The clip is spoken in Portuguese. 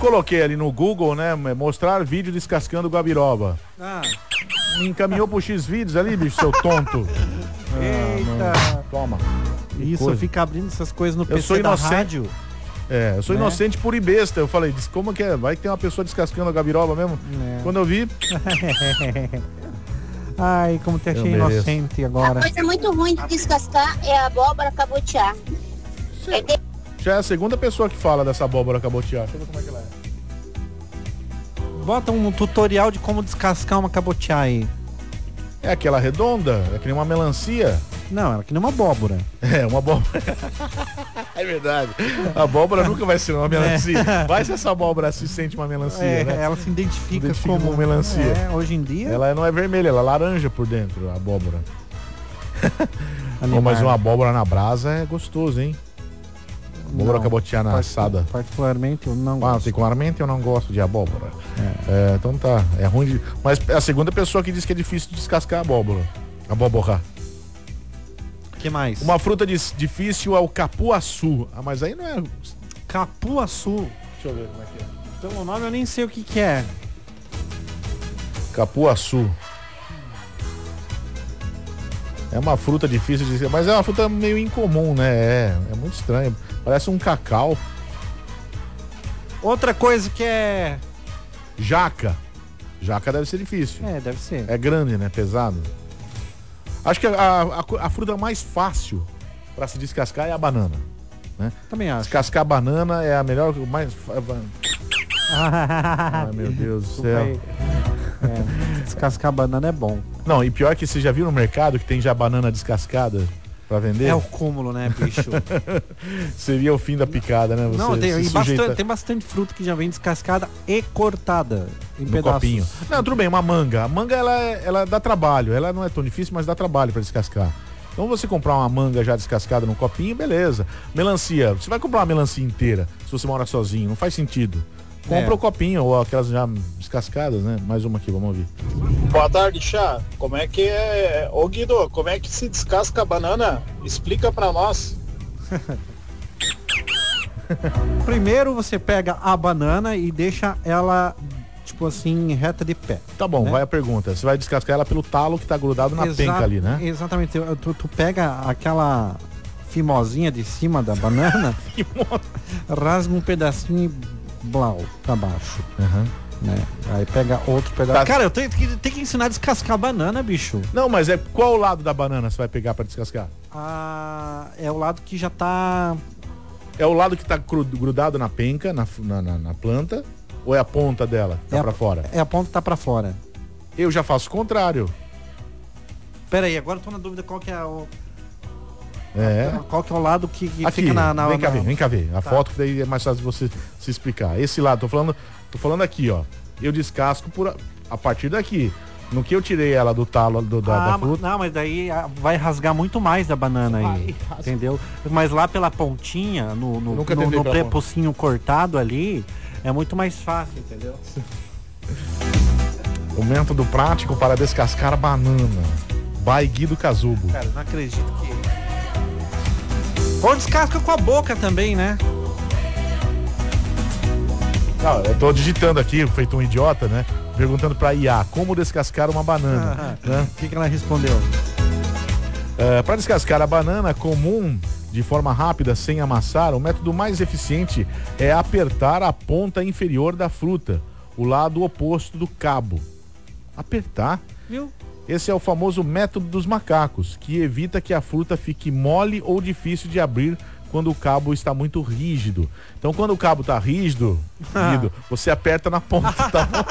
coloquei ali no Google, né? Mostrar vídeo descascando guabiroba. Me encaminhou pro X-Vídeos ali, bicho, seu tonto. Eita. Toma. Isso, fica abrindo essas coisas no Eu PC sou da inocente. rádio. Eu sou inocente por e besta. Eu falei, como que é? Vai que tem uma pessoa descascando a gabiroba mesmo? Quando eu vi... Ai, como te achei inocente agora. A coisa muito ruim de descascar é a abóbora cabotiá. Já é a segunda pessoa que fala dessa abóbora cabotiá. Deixa eu ver como é que ela é. Bota um tutorial de como descascar uma cabotiá aí. É aquela redonda? É que nem uma melancia? Não, é que nem uma abóbora. É, uma abóbora. É verdade. A abóbora nunca vai ser uma melancia. Vai se essa abóbora se sente uma melancia, né? Ela se identifica como melancia. Hoje em dia... Ela não é vermelha, ela é laranja por dentro, a abóbora. Mas uma abóbora na brasa é gostoso, hein? Abóbora cabotiá na assada. Particularmente eu não gosto. Particularmente eu não gosto de abóbora. Então tá, é ruim de... Mas é a segunda pessoa que diz que é difícil de descascar a abóbora. Abóbora. Que mais? Uma fruta difícil é o capuaçu. Mas aí não é... Capuaçu. Deixa eu ver como é que é. Pelo nome eu nem sei o que é. Capuaçu. É uma fruta difícil de dizer, mas é uma fruta meio incomum, né? É muito estranho. Parece um cacau. Outra coisa que é... Jaca. Jaca deve ser difícil. Deve ser. É grande, né? Pesado. Acho que a fruta mais fácil para se descascar é a banana, né? Também acho. Descascar a banana é a melhor, mais... Ai, meu Deus do céu. Descascar a banana é bom. Não, e pior que você já viu no mercado que tem já banana descascada pra vender? É o cúmulo, né, bicho? Seria o fim da picada, né? Você não, tem bastante fruta que já vem descascada e cortada em pedaços. Copinho. Não, tudo bem, uma manga. A manga, ela dá trabalho. Ela não é tão difícil, mas dá trabalho pra descascar. Então você comprar uma manga já descascada num copinho, beleza. Melancia, você vai comprar uma melancia inteira se você mora sozinho, não faz sentido. Compra o copinho ou aquelas já descascadas, né? Mais uma aqui, vamos ouvir. Boa tarde, Chá. Como é que é... Ô Guido, como é que se descasca a banana? Explica pra nós. Primeiro você pega a banana e deixa ela, tipo assim, reta de pé. Tá bom, né? Vai a pergunta. Você vai descascar ela pelo talo que tá grudado na penca ali, né? Exatamente. Tu pega aquela fimosinha de cima da banana, rasga um pedacinho e blau pra baixo. Né? Aí pega outro pedaço. Tá. Cara, eu tenho que ensinar a descascar a banana, bicho. Não, mas qual o lado da banana você vai pegar pra descascar? É o lado que já tá... É o lado que tá grudado na penca, na planta, ou é a ponta dela que tá pra fora? É a ponta que tá pra fora. Eu já faço o contrário. Pera aí, agora eu tô na dúvida qual que é o... Qual que é o lado que aqui, fica na... Vem cá ver. A foto que daí é mais fácil de você se explicar. Esse lado, tô falando aqui, ó. Eu descasco a partir daqui. No que eu tirei ela do talo da fruta. Não, mas daí vai rasgar muito mais da banana aí. Entendeu? Mas lá pela pontinha, no prepucinho cortado ali, é muito mais fácil, entendeu? O método prático para descascar a banana. By Guido Casubo. Cara, não acredito que... Ou descasca com a boca também, né? Não, eu tô digitando aqui, feito um idiota, né? Perguntando pra IA, como descascar uma banana. Né? O que ela respondeu? Para descascar a banana comum, de forma rápida, sem amassar, o método mais eficiente é apertar a ponta inferior da fruta, o lado oposto do cabo. Apertar? Viu? Esse é o famoso método dos macacos, que evita que a fruta fique mole ou difícil de abrir quando o cabo está muito rígido. Então, quando o cabo está rígido, você aperta na ponta, tá bom?